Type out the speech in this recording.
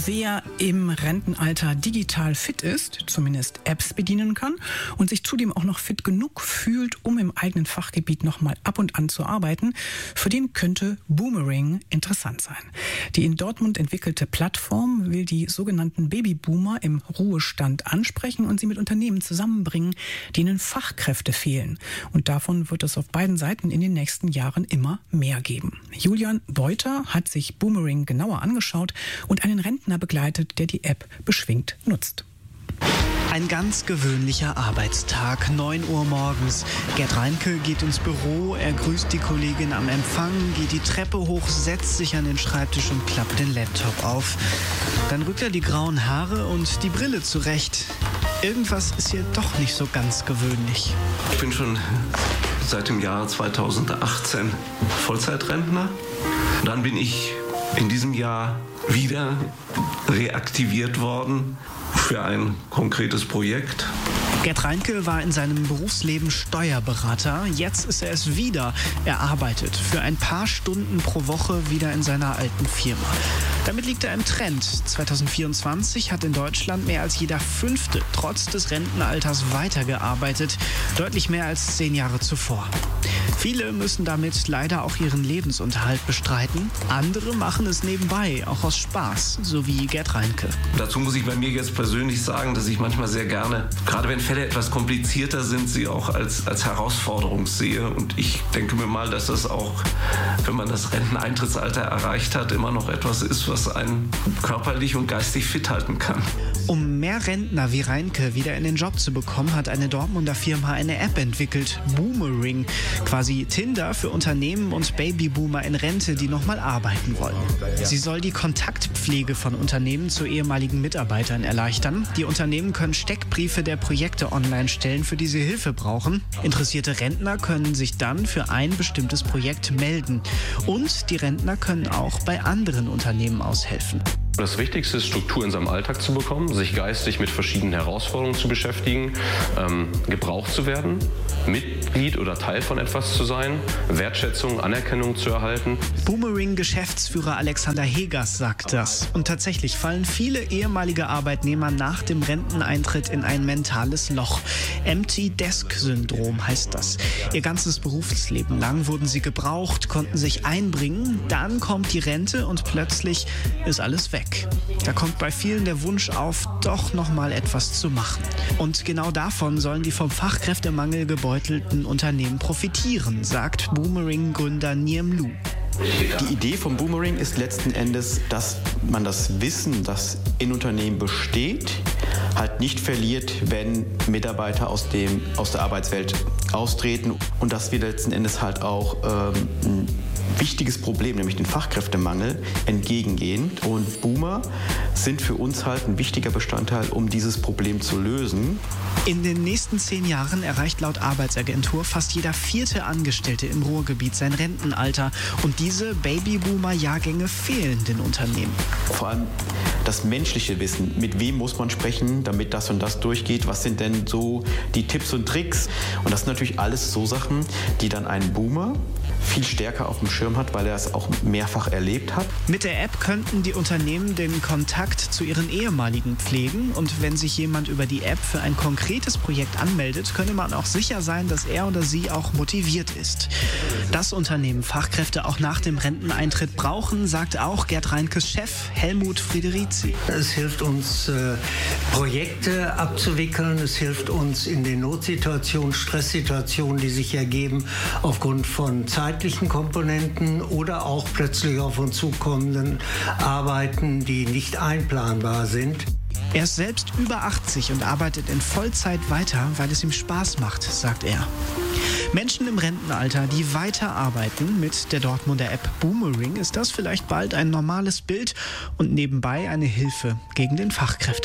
wer im Rentenalter digital fit ist, zumindest Apps bedienen kann und sich zudem auch noch fit genug fühlt, um im eigenen Fachgebiet noch mal ab und an zu arbeiten, für den könnte Boomerang interessant sein. Die in Dortmund entwickelte Plattform will die sogenannten Babyboomer im Ruhestand ansprechen und sie mit Unternehmen zusammenbringen, denen Fachkräfte fehlen. Und davon wird es auf beiden Seiten in den nächsten Jahren immer mehr geben. Julian Beuter hat sich Boomerang genauer angeschaut und einen Rentner begleitet, der die App beschwingt nutzt. Ein ganz gewöhnlicher Arbeitstag, 9 Uhr morgens. Gerd Reinke geht ins Büro, er grüßt die Kollegin am Empfang, geht die Treppe hoch, setzt sich an den Schreibtisch und klappt den Laptop auf. Dann rückt er die grauen Haare und die Brille zurecht. Irgendwas ist hier doch nicht so ganz gewöhnlich. Ich bin schon seit dem Jahr 2018 Vollzeitrentner. Dann bin ich in diesem Jahr wieder reaktiviert worden für ein konkretes Projekt. Gerd Reinke war in seinem Berufsleben Steuerberater. Jetzt ist er es wieder. Er arbeitet für ein paar Stunden pro Woche wieder in seiner alten Firma. Damit liegt er im Trend. 2024 hat in Deutschland mehr als jeder Fünfte trotz des Rentenalters weitergearbeitet. Deutlich mehr als 10 Jahre zuvor. Viele müssen damit leider auch ihren Lebensunterhalt bestreiten. Andere machen es nebenbei, auch aus Spaß, so wie Gerd Reinke. Dazu muss ich bei mir jetzt persönlich sagen, dass ich manchmal sehr gerne, gerade wenn Fälle etwas komplizierter sind, sie auch als Herausforderung sehe. Und ich denke mir mal, dass das auch, wenn man das Renteneintrittsalter erreicht hat, immer noch etwas ist, was einen körperlich und geistig fit halten kann. Um mehr Rentner wie Reinke wieder in den Job zu bekommen, hat eine Dortmunder Firma eine App entwickelt, Boomerang, quasi Tinder für Unternehmen und Babyboomer in Rente, die nochmal arbeiten wollen. Sie soll die Kontaktpflege von Unternehmen zu ehemaligen Mitarbeitern erleichtern. Die Unternehmen können Steckbriefe der Projekte online stellen, für die sie Hilfe brauchen. Interessierte Rentner können sich dann für ein bestimmtes Projekt melden. Und die Rentner können auch bei anderen Unternehmen aushelfen. Das Wichtigste ist, Struktur in seinem Alltag zu bekommen, sich geistig mit verschiedenen Herausforderungen zu beschäftigen, gebraucht zu werden, Mitglied oder Teil von etwas zu sein, Wertschätzung, Anerkennung zu erhalten. Boomerang-Geschäftsführer Alexander Hegers sagt das. Und tatsächlich fallen viele ehemalige Arbeitnehmer nach dem Renteneintritt in ein mentales Loch. Empty-Desk-Syndrom heißt das. Ihr ganzes Berufsleben lang wurden sie gebraucht, konnten sich einbringen, dann kommt die Rente und plötzlich ist alles weg. Da kommt bei vielen der Wunsch auf, doch noch mal etwas zu machen. Und genau davon sollen die vom Fachkräftemangel gebeutelten Unternehmen profitieren, sagt Boomerang-Gründer Niem Lu. Die Idee vom Boomerang ist letzten Endes, dass man das Wissen, das in Unternehmen besteht, halt nicht verliert, wenn Mitarbeiter aus der Arbeitswelt austreten und dass wir letzten Endes halt auch ein wichtiges Problem, nämlich den Fachkräftemangel, entgegengehen. Und Boomer sind für uns halt ein wichtiger Bestandteil, um dieses Problem zu lösen. In den nächsten 10 Jahren erreicht laut Arbeitsagentur fast jeder 4. Angestellte im Ruhrgebiet sein Rentenalter. Und diese Babyboomer-Jahrgänge fehlen den Unternehmen. Vor allem das menschliche Wissen. Mit wem muss man sprechen, damit das und das durchgeht? Was sind denn so die Tipps und Tricks? Und das sind natürlich alles so Sachen, die dann ein Boomer viel stärker auf dem Schirm hat, weil er es auch mehrfach erlebt hat. Mit der App könnten die Unternehmen den Kontakt zu ihren ehemaligen pflegen. Und wenn sich jemand über die App für ein konkretes Projekt anmeldet, könne man auch sicher sein, dass er oder sie auch motiviert ist. Dass Unternehmen Fachkräfte auch nach dem Renteneintritt brauchen, sagt auch Gerd Reinkes Chef Helmut Friederizi. Es hilft uns, Projekte abzuwickeln. Es hilft uns in den Notsituationen, Stresssituationen, die sich ergeben aufgrund von zeitlichen Komponenten oder auch plötzlich auf uns zukommenden Arbeiten, die nicht einplanbar sind. Er ist selbst über 80 und arbeitet in Vollzeit weiter, weil es ihm Spaß macht, sagt er. Menschen im Rentenalter, die weiter arbeiten, mit der Dortmunder App Boomerang ist das vielleicht bald ein normales Bild und nebenbei eine Hilfe gegen den Fachkräftemangel.